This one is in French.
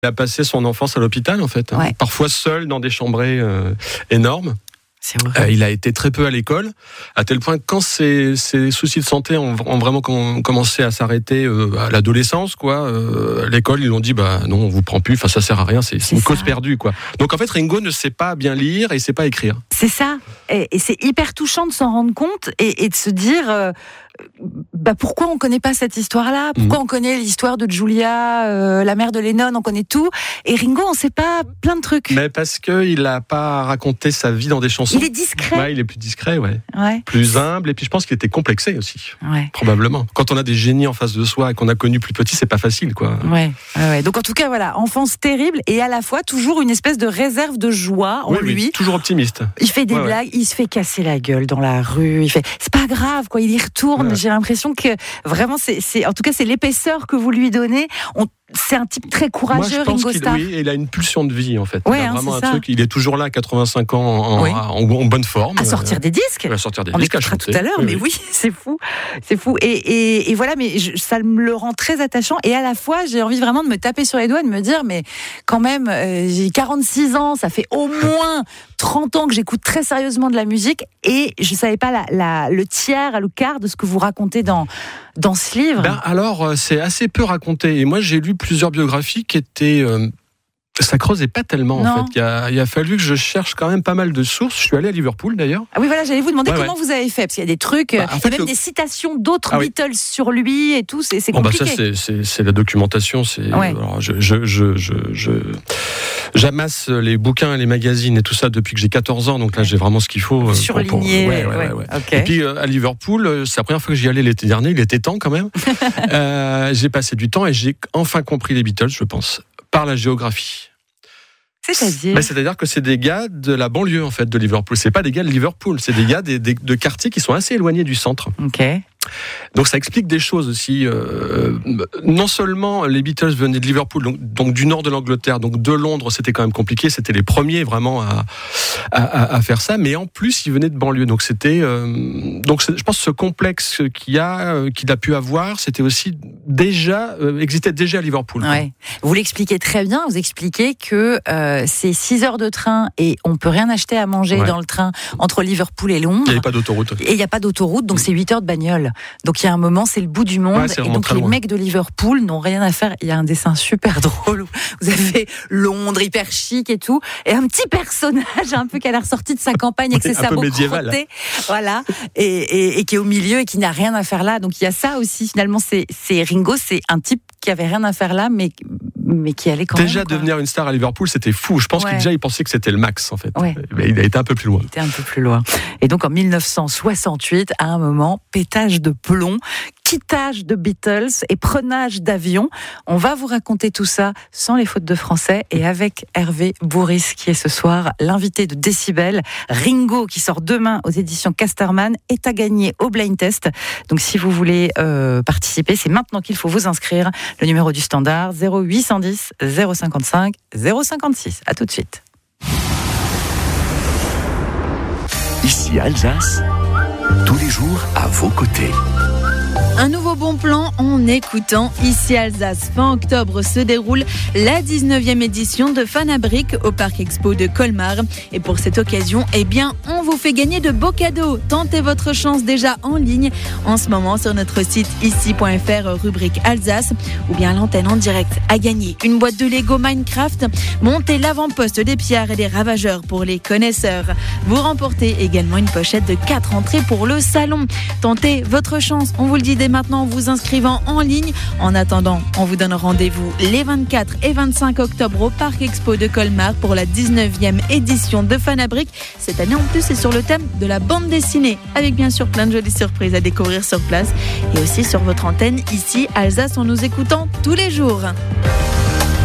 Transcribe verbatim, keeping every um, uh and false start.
Il a passé son enfance à l'hôpital, en fait. Hein. Ouais. Parfois seul dans des chambrées euh, énormes. C'est vrai. Euh, il a été très peu à l'école, à tel point que quand ses, ses soucis de santé ont, ont vraiment com- commencé à s'arrêter euh, à l'adolescence, quoi, euh, à l'école, ils l'ont dit, bah non, on vous prend plus, enfin ça sert à rien, c'est, c'est, c'est une ça. Cause perdue, quoi. Donc en fait, Ringo ne sait pas bien lire et sait pas écrire. C'est ça. Et, et c'est hyper touchant de s'en rendre compte et, et de se dire, euh, bah pourquoi on connaît pas cette histoire-là ? Pourquoi mmh. on connaît l'histoire de Julia, euh, la mère de Lennon, on connaît tout. Et Ringo, on sait pas plein de trucs. Mais parce que il a pas raconté sa vie dans des chansons. Il est discret. Ouais, il est plus discret, ouais. ouais. Plus humble. Et puis je pense qu'il était complexé aussi. Ouais. Probablement. Quand on a des génies en face de soi et qu'on a connu plus petit, c'est pas facile, quoi. Ouais. ouais. Donc en tout cas, voilà, enfance terrible et à la fois toujours une espèce de réserve de joie en oui, lui. Oui, toujours optimiste. Il fait des ouais, blagues, ouais. il se fait casser la gueule dans la rue. Il fait, c'est pas grave, quoi. Il y retourne. Ouais. J'ai l'impression que vraiment, c'est, c'est, en tout cas, c'est l'épaisseur que vous lui donnez. On, c'est un type très courageux, Moi, je pense Ringo Starr. Oui, il a une pulsion de vie, en fait. Ouais, il a hein, vraiment c'est un ça. truc. Il est toujours là, à quatre-vingt-cinq ans, en, oui. en, en bonne forme. À sortir des disques. À sortir des On disques. écoutera tout à l'heure, oui, mais oui, oui c'est fou, c'est fou. Et, et, et voilà, mais je, ça me le rend très attachant. Et à la fois, j'ai envie vraiment de me taper sur les doigts et de me dire, mais quand même, euh, j'ai quarante-six ans, ça fait au moins trente ans que j'écoute très sérieusement de la musique, et je savais pas la, la, le tiers, le quart de ce que vous racontez dans dans ce livre. Ben alors, c'est assez peu raconté. Et moi, j'ai lu plusieurs biographies qui étaient... Euh, ça creusait pas tellement, non. en fait. Il a, il a fallu que je cherche quand même pas mal de sources. Je suis allé à Liverpool, d'ailleurs. Ah oui, voilà, j'allais vous demander ouais, comment ouais. vous avez fait. Parce qu'il y a des trucs, bah, il y a même le... des citations d'autres ah, Beatles oui. sur lui et tout. C'est, c'est compliqué. Bon, bah ça, c'est, c'est, c'est la documentation. C'est, ouais. alors, je, je, je, je, je, j'amasse les bouquins, les magazines et tout ça depuis que j'ai quatorze ans. Donc là, j'ai vraiment ce qu'il faut. Surligné. Pour, pour... Ouais, ouais, ouais, ouais. Okay. Et puis, euh, à Liverpool, c'est la première fois que j'y allais l'été dernier. Il était temps, quand même. euh, j'ai passé du temps et j'ai enfin compris les Beatles, je pense, par la géographie. C'est-à-dire ben, C'est-à-dire que c'est des gars de la banlieue, en fait, de Liverpool. C'est pas des gars de Liverpool, c'est des gars des, des, de quartiers qui sont assez éloignés du centre. Ok. Donc ça explique des choses aussi. Euh, non seulement les Beatles venaient de Liverpool, donc, donc du nord de l'Angleterre, donc de Londres, c'était quand même compliqué. C'était les premiers vraiment à, à, à faire ça, mais en plus ils venaient de banlieue. Donc c'était, euh, donc c'est, je pense que ce complexe qu'il y a, euh, qu'il a pu avoir, c'était aussi déjà euh, existait déjà à Liverpool. Ouais. Vous l'expliquez très bien. Vous expliquez que euh, c'est six heures de train et on peut rien acheter à manger ouais. dans le train entre Liverpool et Londres. Il n'y avait pas d'autoroute. Et il n'y a pas d'autoroute, donc mmh. c'est huit heures de bagnole. Donc il y a un moment, c'est le bout du monde, ouais, et donc les loin. mecs de Liverpool n'ont rien à faire. Il y a un dessin super drôle où vous avez Londres hyper chic et tout, et un petit personnage un peu qui a l'air sorti de sa campagne avec ses sabots crottés, voilà, et, et, et qui est au milieu et qui n'a rien à faire là. Donc il y a ça aussi. Finalement, c'est, c'est Ringo, c'est un type qui avait rien à faire là, mais mais qui allait quand déjà même. Déjà devenir une star à Liverpool, c'était fou. Je pense ouais. qu'il déjà il pensait que c'était le max en fait. Ouais. Mais il a été un peu plus loin. Il était un peu plus loin. Et donc en dix-neuf cent soixante-huit, à un moment, pétage de plomb, quittage de Beatles et prenage d'avion. On va vous raconter tout ça sans les fautes de français et avec Hervé Bourris qui est ce soir l'invité de Décibel. Ringo qui sort demain aux éditions Casterman est à gagner au blind test. Donc si vous voulez euh, participer, c'est maintenant qu'il faut vous inscrire. Le numéro du standard zéro huit cent dix zéro cinquante-cinq zéro cinquante-six. À tout de suite. Ici Alsace, tous les jours à vos côtés. Un nouveau bon plan en écoutant Ici Alsace. Fin octobre se déroule la dix-neuvième édition de Fanabric au Parc Expo de Colmar. Et pour cette occasion, eh bien, on vous fait gagner de beaux cadeaux. Tentez votre chance déjà en ligne en ce moment sur notre site ici point f r rubrique Alsace ou bien l'antenne en direct à gagner. Une boîte de Lego Minecraft, montez l'avant-poste des Pierres et des Ravageurs pour les connaisseurs. Vous remportez également une pochette de quatre entrées pour le salon. Tentez votre chance, on vous le dit dès maintenant en vous inscrivant en ligne. En attendant, on vous donne rendez-vous les vingt-quatre et vingt-cinq octobre au Parc Expo de Colmar pour la dix-neuvième édition de Fanabric. Cette année en plus, c'est sur le thème de la bande dessinée, avec bien sûr plein de jolies surprises à découvrir sur place et aussi sur votre antenne ici Alsace en nous écoutant tous les jours.